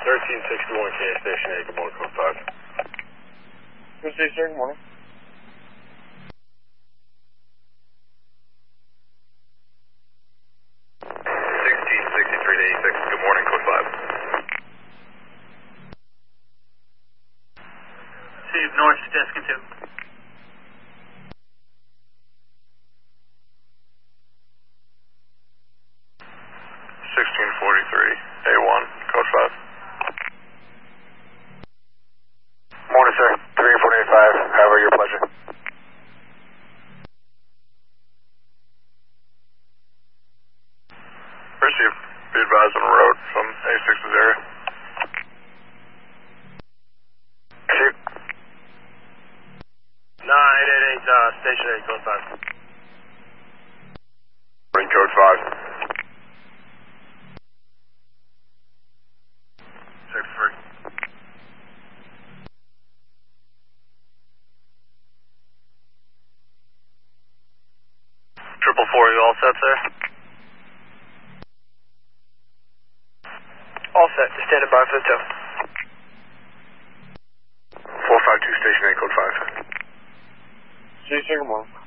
1361 K Station 8, good morning, code 5. Good day, sir, good morning. Good morning, code 5. City of North, Deskin 2. 1643 A1, code 5. Morning, sir. 3485. However, your pleasure. Received. Be advised on the road from A6's area. Shoot. 988, Station 8, code 5. Ring code 5. 6-3. Triple four, you all set, sir? All set. Standing by for the tow. 452 Station 8, code 5. See you, sir. Good morning.